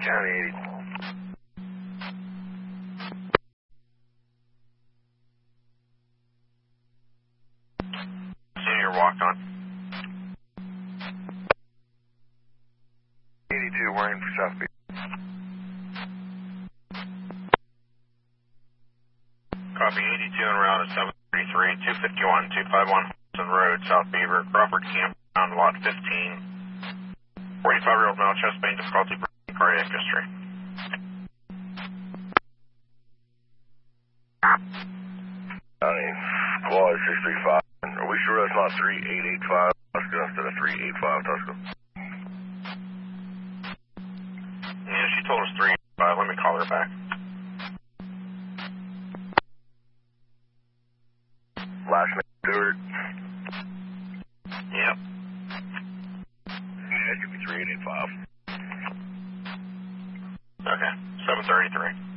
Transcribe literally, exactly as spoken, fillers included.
County eighty. Senior walked on. eighty-two, Wayne for South Beach. Copy eighty-two en route at seven thirty-three, two fifty-one, two fifty-one Hudson Road, South Beaver, Crawford Camp, on lot fifteen. forty-five-year-old male, chest pain, difficulty breathing, cardiac history. County, Quad six three five. Are we sure that's not three eight eight five Tusca instead of three eight five Tusca? Yeah, she told us three five. Let me call her back. Last name Stewart. Yep. Yeah, it could be three eight eight five. Okay, seven thirty-three.